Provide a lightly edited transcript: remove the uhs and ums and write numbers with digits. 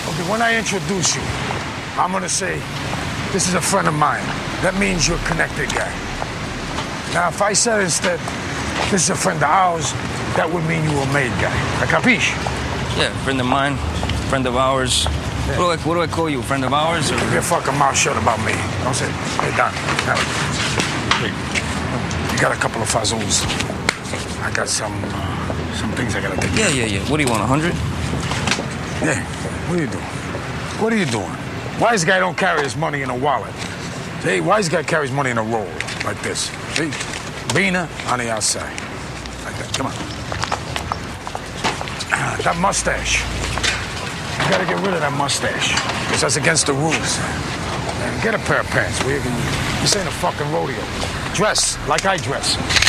Okay, when I introduce you, I'm gonna say, this is a friend of mine. That means you're a connected guy. Now, if I said instead, this is a friend of ours, that would mean you were a made guy. Capiche? Yeah, friend of mine, friend of ours. Yeah. What do I call you, friend of ours? Or... Keep your fucking mouth shut about me. Don't say, hey, Don, hey, you got a couple of fazools. I got some things I gotta take care of. Yeah. What do you want, 100? Yeah, what are you doing? What are you doing? Wise guy don't carry his money in a wallet. Hey, wise guy carries money in a roll, like this. See? Bina on the outside. Like that, come on. That mustache. You gotta get rid of that mustache, because that's against the rules. Man, get a pair of pants. This ain't a fucking rodeo. Dress like I dress.